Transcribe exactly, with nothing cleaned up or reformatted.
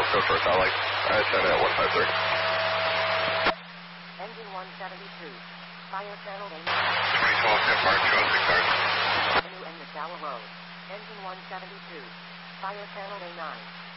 Go first, I like, I sent it at one five three. Engine one seventy-two. Fire channel A nine. twenty twelve, ten bar, two oh six cars. Avenue and Nassau Road. Engine one seventy-two. Fire channel A nine.